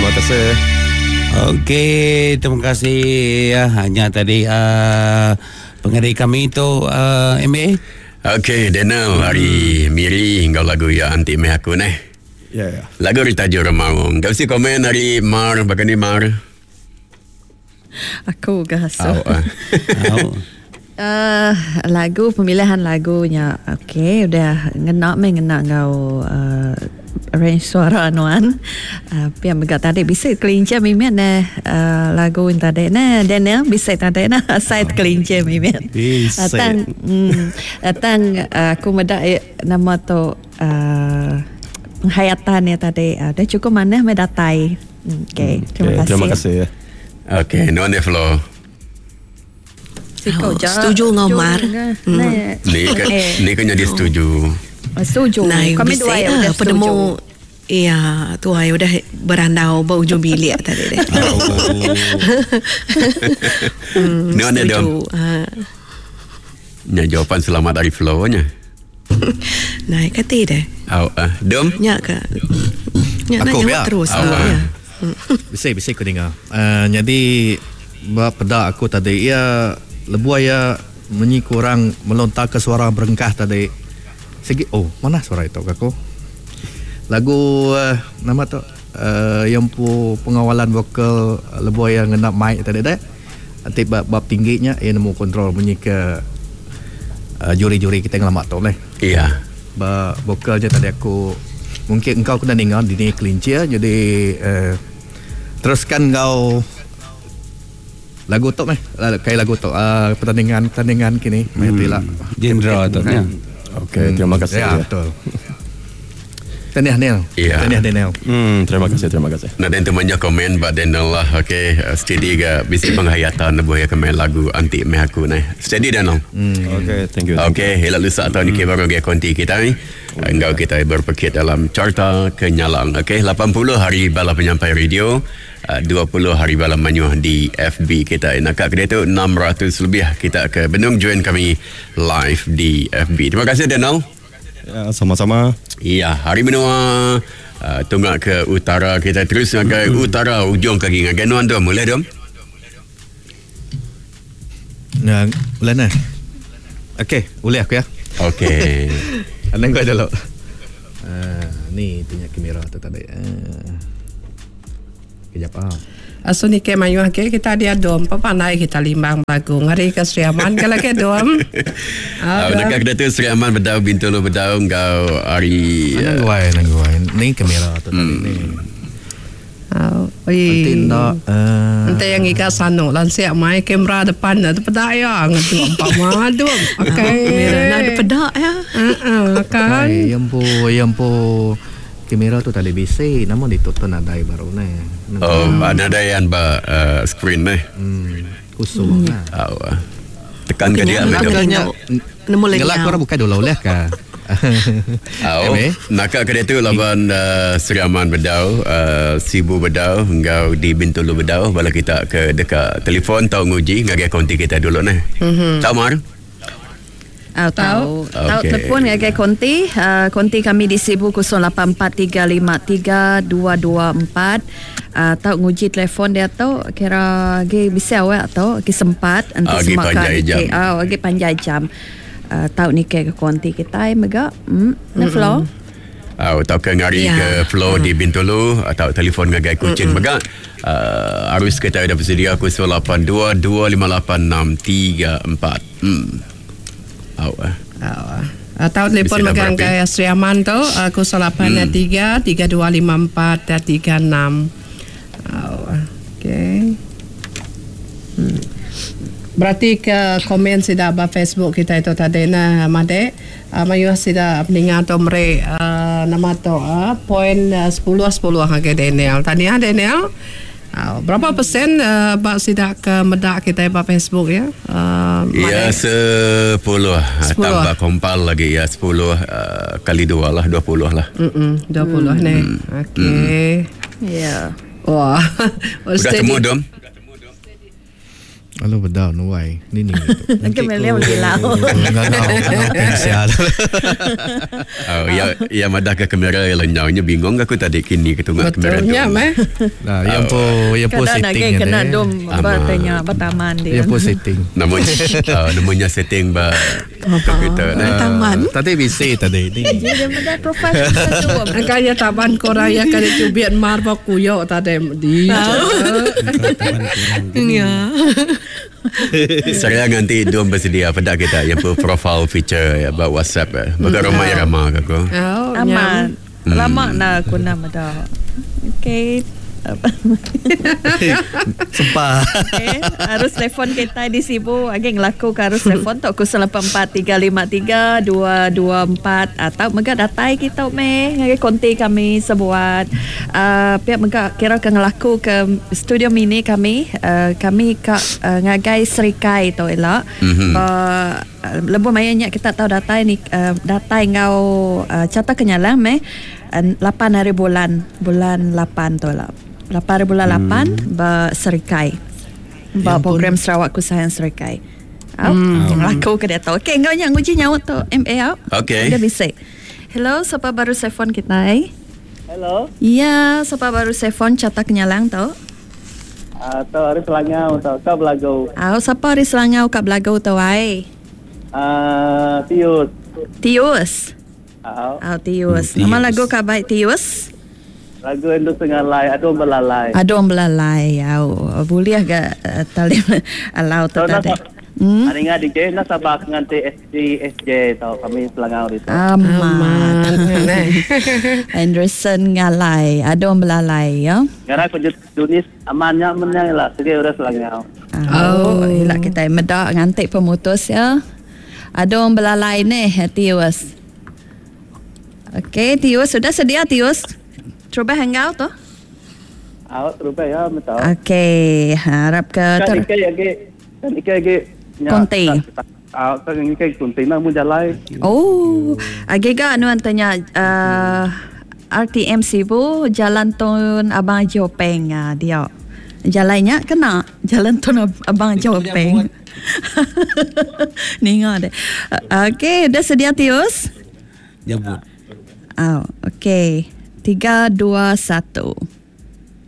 terima kasih. Okey, terima kasih. Hanya tadi pengadai kami itu MA. Okey, Daniel, hari Miri hingga lagu ya anti meh aku neh. Ya. Lagu Ritajo Ramawong. Kau si komen hari Mar, bagani Mar. Aku gaso. Oh. Lagu pemilihan lagunya okey udah ngena kau range suara nuan pian begat tadi bisa kelinci mimen lagu yang tadi Daniel bisa tadi side kelinci mimen datang aku medak nama tu penghayatan ya tadi dah cukup mana medatai. Okey, terima kasih. Okey, non de flow. Setuju ngomar. Ni kan jadi setuju. Setuju. Kami dua ya udah setuju. Iya, tu ay udah berandau berujung bilik tadi deh. Ni mana dom? Nya jawapan selamat dari flow-nya. Nah, kata deh. Dom? Nya ke? Aku biar terus. Bisa aku dengar. Jadi pada aku tadi ia lebuai ya menyi kurang melontar ke suara berengkah tadi. Segi mana suara itu aku? Lagu nama tu yang pengawalan vokal lebuai yang ngenap mic tadi dah. Nanti bab tingginya ia nemu kontrol bunyi ke juri-juri kita yang lama tu leh. Iya. Bab vokalnya tadi aku mungkin engkau kena dengar di ni kelinci jadi teruskan kau lagu tu kayak lagu tu pertandingan kini lah genre tu ya. Okey, terima kasih ya. Betul. Tahniah Daniel. Iya. Tahniah Daniel. Terima kasih. Nah, dan temannya komen buat Daniel lah. Okey, steady ke bisi penghayatan buaya komen lagu anti meh aku nah. Steady Daniel. Okey, thank you. Okey, helak lusa tahun ni baru ke konti kita ni. Engkau kita berpekit dalam carta kenyalang. Okey, 80 hari bala penyampai radio. 20 hari bala menyuah di FB kita. Nakak kedai tu 600 lebih kita ke Benung join kami live di FB. Terima kasih Daniel. Ya, sama-sama. Iya, hari menua tunggak ke utara kita terus ke utara ujung kaki ngagai nuan dom boleh dom. Nah, boleh nah. Okey, boleh aku ya. Okey. Anang kau dulu. Ni punya kamera tu tadi. Kejap Aso ni ke mayu ke kita dia dom papanai kita limbang lagu ngari ke Sriaman kalau ke dom. Nak kita tu Sriaman bedau Bintulu bedau engkau hari nangguai. Ni kamera tu tadi ni. Nanti yang ika sano lansia mai kamera depan tu pedaya ngatu empat madu. Okey. Kamera ada pedak ya. Kan. Yang po kamera tu tadi bisi namun ditutup nadai baru ni. Nadaian screen ni. Kusum. Tekan ke dia tekannya. Nemu lagi. Gelak kau buka dulu leh ka. Nakak kedai tu laban Sriaman bedau, Sibu bedau, engkau di Bintulu bedau. Bala kita ke dekat telefon tahu nguji ngagai konti kita dulu ni. Tahu Mar? Tahu telefon ngagai konti kami di Sibu 08353224. Tahu nguji telefon dia tu kira ge bisa awak atau ge sempat nanti semakan ge panjang jam. Tahu ni ke konti kita mega flow. Tahu ke ngari ke flow di Bintulu atau telefon ngagai kucing mega. Arus kita dah bersedia 0822586344. Tahu telefon megang ke Sriaman tu 0833254336. Okey. Berarti ke komen sida ba Facebook kita itu tadi na made mayu sida peningat to mere nama to poin 10 ke Daniel. Tania Daniel. Berapa persen ba sida ke medak kita ba Facebook ya? Ya 10 tambah kompal lagi ya 10 kali 2 lah 20 lah. 20 nih. Okey. Ya. Wah. Sudah temu dom. Alah bedah no why. Ni. Nanti melihat lebih lau. Sial. Ya madah ke kamera lenyaunya bingung aku tadi kini ketengah kamera. Betulnya meh. Nah, yang po Kadang setting nak kena ada. dom bertanya bertaman dia. Yang po setting. Namanya setting ba kita. Taman. Tadi bisa tadi ni. Dia mudah profesional tu. Kaya taban korang ya kaya cubian marba kuyo tadi di. Ya. Saya nanti dua bersedia pada kita yang profile feature ya ba WhatsApp. Baga ramai aku. Oh, Aman. Lama nak aku nama dah. Okay. Sumpah. Okay. Harus telefon kita di Sibu. Agak ngelaku ke harus telefon tu 0843532224 atau mega datai kita ngage konti kami sebuat. Pihak mega kira ke ngelaku ke studio mini kami. Kami ke ngagai serikai tu elak. Lebih banyak kita tahu datai ni datai ngau catat kenyalang 8 hari bulan 8 tu lah. 8 hari bulan 8 berserikai. Program Sarawak Kusayan Serikai. Laku ke dia tu. Okey, engkau yang uji nyawa tu MA. Okey. Dia bisa. Hello, siapa baru telefon kita? Hello. Ya, siapa baru telefon catat kenyalang tu? Atau hari Selangau atau kau Belagau. Siapa hari Selangau kat Belagau tu ai? Tius. Tius. Tius. Tius. Nama lagu kat baik Tius? Lagu Indo Sengalai, Adom Belalai. Adom belalai. Boleh agak talim alau tu tadi. Hari nga DJ na sabak nganti SJ tau kami Selangau dito. Aman. Anderson ngalai. Adom belalai ya. Ngara ko Junis amannya menang lah. Sige udah Selangau. Hilak kita medak ngantik pemutus ya. Adom belalai ni Tius. Okey, Tius sudah sedia Tius? Cuba hangout tu. Terubah ya betul. Okey, harap ke Kan ikai Konti. Kan ikai konti na mo jalai. Oh, agega anu antanya RTM Sibu Jalan Tun Abang Jopeng dia. Jalannya kena Jalan Tun Abang Jopeng. Ninga deh. Okey, dah sedia Tius? Jemput. Okey. 3, 2, 1.